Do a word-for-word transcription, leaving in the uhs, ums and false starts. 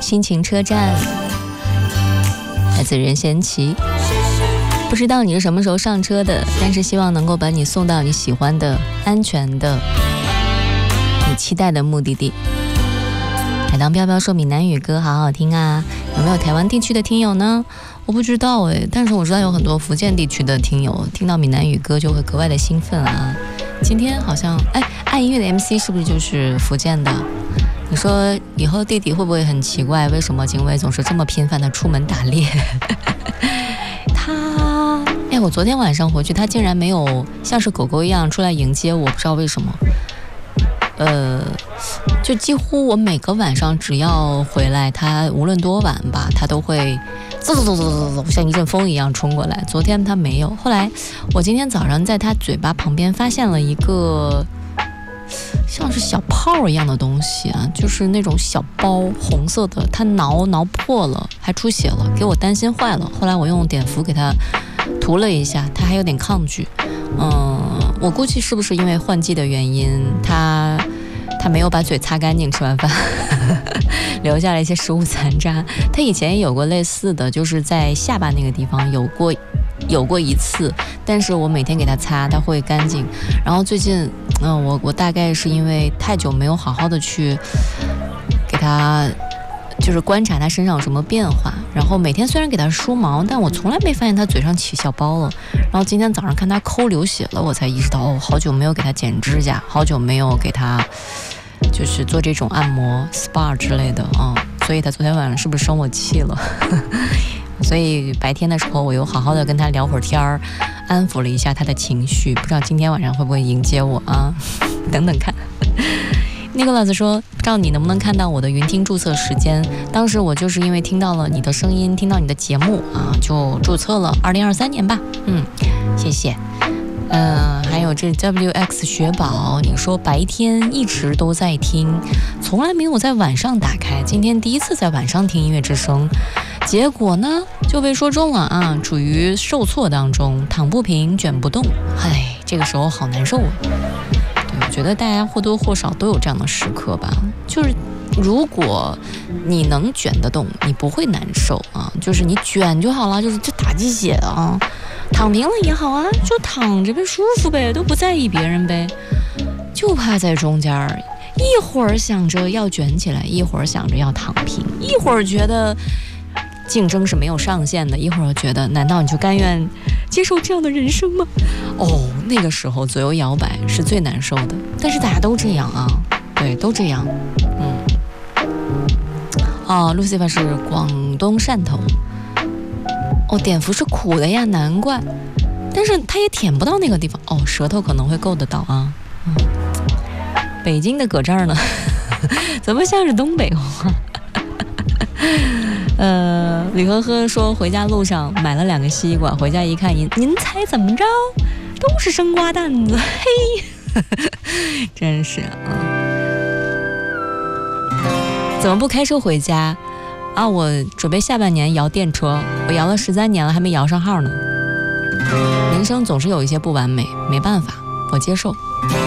心情车站，来自任贤齐。不知道你是什么时候上车的，但是希望能够把你送到你喜欢的、安全的、你期待的目的地。海棠飘飘说闽南语歌好好听啊，有没有台湾地区的听友呢？我不知道诶，但是我知道有很多福建地区的听友听到闽南语歌就会格外的兴奋啊。今天好像哎，爱音乐的 M C 是不是就是福建的？你说以后弟弟会不会很奇怪，为什么景伟总是这么频繁的出门打猎？他哎，我昨天晚上回去，他竟然没有像是狗狗一样出来迎接我，不知道为什么。呃，就几乎我每个晚上只要回来，他无论多晚吧，他都会嗖嗖嗖嗖嗖像一阵风一样冲过来。昨天他没有，后来我今天早上在他嘴巴旁边发现了一个像是小泡一样的东西啊，就是那种小包，红色的，他挠挠破了，还出血了，给我担心坏了。后来我用碘伏给他涂了一下，他还有点抗拒。嗯，我估计是不是因为换季的原因，他他没有把嘴擦干净，吃完饭留下了一些食物残渣。他以前也有过类似的，就是在下巴那个地方有过有过一次，但是我每天给他擦，他会干净。然后最近，嗯、呃，我我大概是因为太久没有好好的去给他。就是观察他身上有什么变化，然后每天虽然给他梳毛，但我从来没发现他嘴上起小包了。然后今天早上看他抠流血了，我才意识到哦，好久没有给他剪指甲，好久没有给他就是做这种按摩 S P A 之类的啊、嗯，所以他昨天晚上是不是生我气了？所以白天的时候我又好好的跟他聊会儿天儿，安抚了一下他的情绪，不知道今天晚上会不会迎接我啊？等等看。那个老子说，不知道你能不能看到我的云听注册时间。当时我就是因为听到了你的声音，听到你的节目啊，就注册了二零二三年吧。嗯，谢谢。嗯、呃，还有这 W X 雪宝，你说白天一直都在听，从来没有在晚上打开，今天第一次在晚上听音乐之声，结果呢就被说中了啊，处于受挫当中，躺不平，卷不动，唉，这个时候好难受啊。我觉得大家或多或少都有这样的时刻吧，就是如果你能卷得动，你不会难受啊，就是你卷就好了，就是就打鸡血啊，躺平了也好啊，就躺着呗，舒服呗，都不在意别人呗，就怕在中间一会儿想着要卷起来，一会儿想着要躺平，一会儿觉得竞争是没有上限的，一会儿又觉得难道你就甘愿接受这样的人生吗？哦，那个时候左右摇摆是最难受的，但是大家都这样啊，对，都这样。嗯，哦 Lucifer 是广东汕头，哦，碘伏是苦的呀，难怪，但是它也舔不到那个地方，哦，舌头可能会够得到啊。嗯，北京的搁这儿呢，怎么像是东北话？呃，李呵呵说回家路上买了两个西瓜，回家一看，您您猜怎么着？都是生瓜蛋子，嘿，真是啊！怎么不开车回家啊？我准备下半年摇电车，我摇了十三年了，还没摇上号呢。人生总是有一些不完美，没办法，我接受。